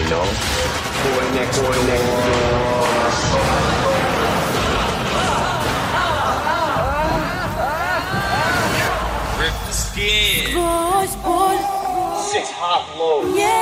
know? Boy next door. Rip the skin. Сквозь боль. Six hot lows. Yeah.